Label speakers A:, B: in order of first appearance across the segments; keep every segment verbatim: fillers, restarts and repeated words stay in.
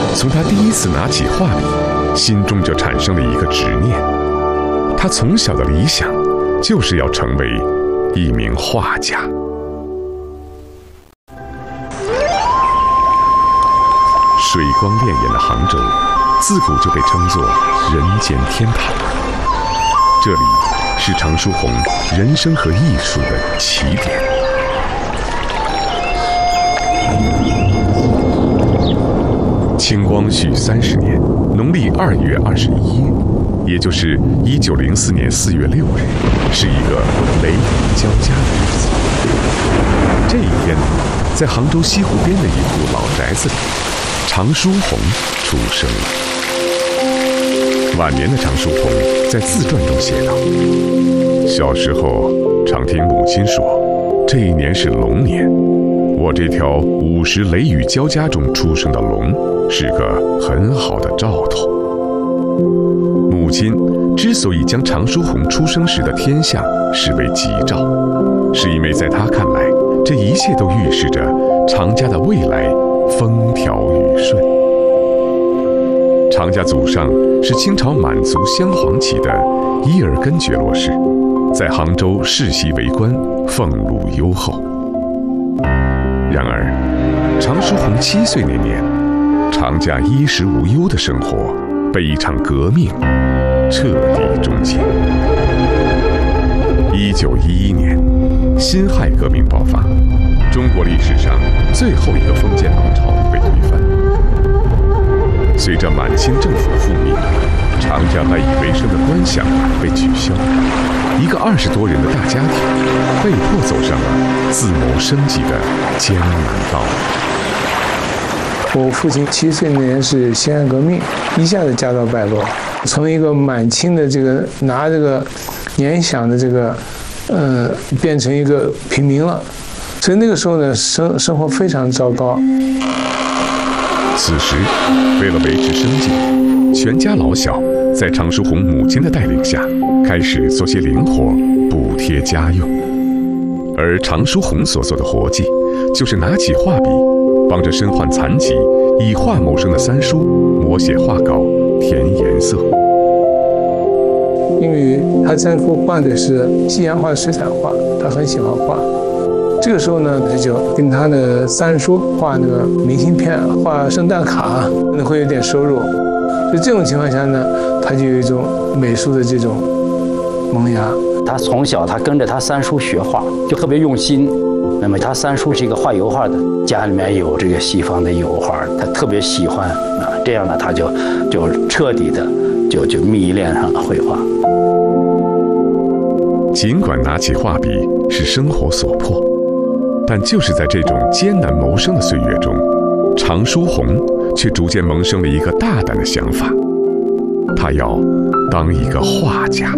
A: 从他第一次拿起画笔，心中就产生了一个执念。他从小的理想就是要成为一名画家。水光潋滟的杭州，自古就被称作人间天堂。这里是常书鸿人生和艺术的起点。清光绪三十年农历二月二十一日，也就是一九零四年四月六日，是一个雷雨交加的日子。这一天，在杭州西湖边的一户老宅子里，常书鸿出生了。晚年的常书鸿在自传中写道：小时候常听母亲说，这一年是龙年，我这条午时雷雨交加中出生的龙是个很好的兆头。母亲之所以将常书鸿出生时的天象视为吉兆，是因为在她看来，这一切都预示着常家的未来风调雨顺。常家祖上是清朝满族镶黄旗的伊尔根觉罗氏，在杭州世袭为官，俸禄优厚。然而，常书鸿七岁那年，常家衣食无忧的生活被一场革命彻底终结。一九一一年，辛亥革命爆发，中国历史上最后一个封建王朝被推翻。随着满清政府的覆灭，常家赖以为生的官饷被取消，一个二十多人的大家庭被迫走上了自谋生计的艰难道
B: 路。我父亲七岁那年是辛亥革命，一下子家道败落，从一个满清的这个拿这个年饷的这个，呃，变成一个平民了，所以那个时候呢，生生活非常糟糕。
A: 此时，为了维持生计，全家老小在常书鸿母亲的带领下，开始做些零活补贴家用。而常书鸿所做的活计，就是拿起画笔，帮着身患残疾、以画谋生的三叔摹写画稿、填颜色。
B: 因为他三叔画的是西洋画、水彩画，他很喜欢画。这个时候呢，他就跟他的三叔画那个明信片、画圣诞卡，可能会有点收入。所以这种情况下呢，他就有一种美术的这种萌芽。
C: 他从小他跟着他三叔学画，就特别用心。那么他三叔是一个画油画的，家里面有这个西方的油画，他特别喜欢啊。这样呢，他就就彻底的就就迷恋上了绘画。
A: 尽管拿起画笔是生活所迫，但就是在这种艰难谋生的岁月中，常书鸿却逐渐萌生了一个大胆的想法，他要当一个画家。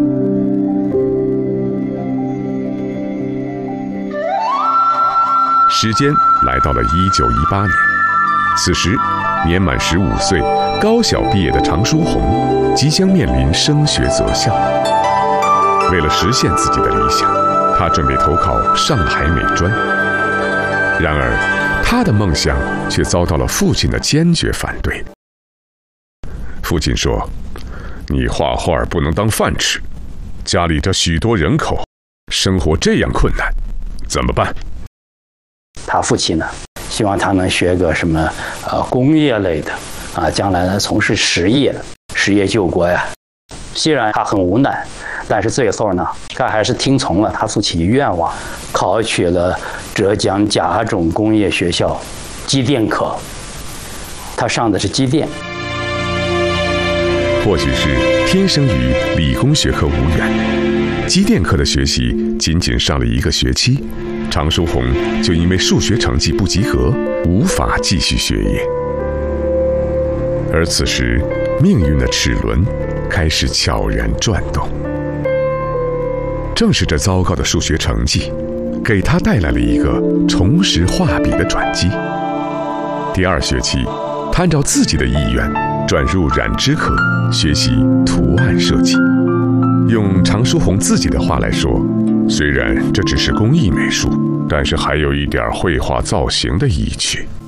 A: 时间来到了一九一八年，此时年满十五岁、高小毕业的常书鸿即将面临升学择校。为了实现自己的理想，他准备投考上海美专。然而，他的梦想却遭到了父亲的坚决反对。父亲说：“你画画不能当饭吃，家里这许多人口，生活这样困难，怎么办？”
C: 他父亲呢，希望他能学个什么呃工业类的啊，将来呢从事实业，实业救国呀。虽然他很无奈，但是最后呢，他还是听从了他父亲的愿望，考取了浙江甲种工业学校机电科。他上的是机电。
A: 或许是天生与理工学科无缘，机电科的学习仅仅上了一个学期，常书鸿就因为数学成绩不及格，无法继续学业。而此时，命运的齿轮开始悄然转动。正是这糟糕的数学成绩，给他带来了一个重拾画笔的转机。第二学期，他按照自己的意愿转入染织科，学习图案设计。用常书鸿自己的话来说，虽然这只是工艺美术，但是还有一点绘画造型的意趣。